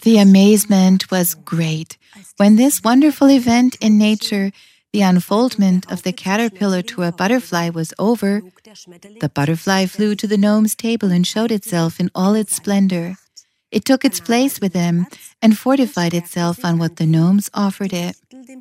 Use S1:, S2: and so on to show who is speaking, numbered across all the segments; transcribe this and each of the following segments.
S1: The amazement was great when this wonderful event in nature, the unfoldment of the caterpillar to a butterfly, was over. The butterfly flew to the gnome's table and showed itself in all its splendor. It took its place with them and fortified itself on what the gnomes offered it.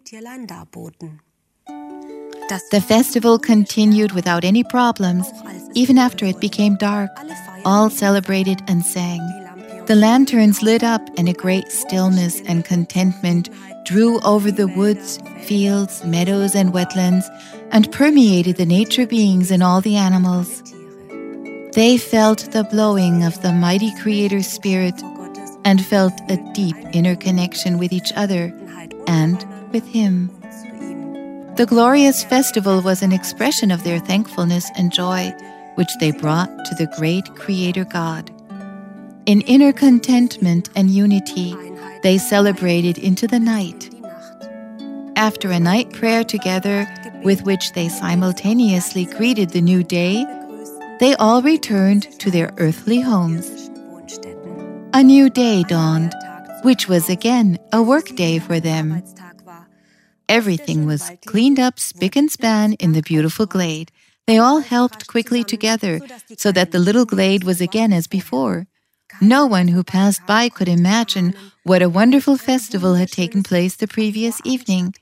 S1: The festival continued without any problems, even after it became dark. All celebrated and sang. The lanterns lit up, and a great stillness and contentment drew over the woods, fields, meadows, and wetlands, and permeated the nature beings and all the animals. They felt the blowing of the mighty Creator's Spirit and felt a deep inner connection with each other and with Him. The glorious festival was an expression of their thankfulness and joy, which they brought to the great Creator God. In inner contentment and unity, they celebrated into the night. After a night prayer together, with which they simultaneously greeted the new day, they all returned to their earthly homes. A new day dawned, which was again a work day for them. Everything was cleaned up spick and span in the beautiful glade. They all helped quickly together, so that the little glade was again as before. No one who passed by could imagine what a wonderful festival had taken place the previous evening.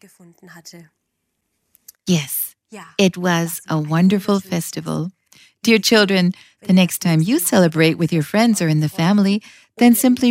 S1: Yes, it was a wonderful festival. Dear children, the next time you celebrate with your friends or in the family, then simply